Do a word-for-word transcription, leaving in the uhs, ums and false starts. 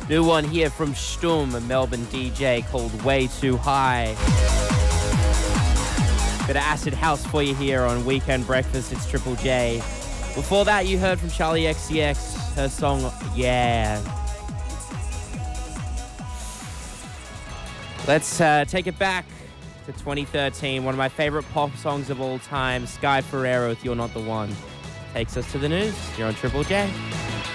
New one here from Stum, a Melbourne D J, called Way Too High. Bit of acid house for you here on Weekend Breakfast. It's Triple J. Before that, you heard from Charlie X C X, her song, Yeah. Let's uh, take it back to twenty thirteen. One of my favorite pop songs of all time, Sky Ferreira with You're Not the One, takes us to the news. You're on Triple J.